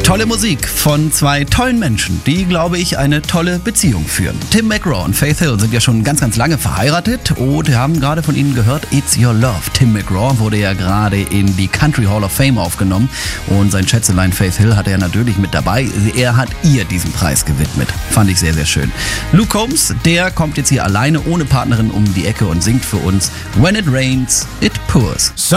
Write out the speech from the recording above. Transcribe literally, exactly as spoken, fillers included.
Tolle Musik von zwei tollen Menschen, die, glaube ich, eine tolle Beziehung führen. Tim McGraw und Faith Hill sind ja schon ganz, ganz lange verheiratet und wir haben gerade von ihnen gehört, It's Your Love. Tim McGraw wurde ja gerade in die Country Hall of Fame aufgenommen und sein Schätzelein Faith Hill hatte er natürlich mit dabei. Er hat ihr diesen Preis gewidmet. Fand ich sehr, sehr schön. Luke Combs, der kommt jetzt hier alleine ohne Partnerin um die Ecke und singt für uns When It Rains, It Pours. So